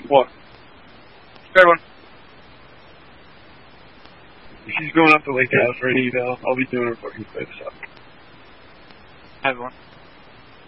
What? Fair one. She's going up to Lake House for an eval. I'll be doing her fucking quick, so. Have one.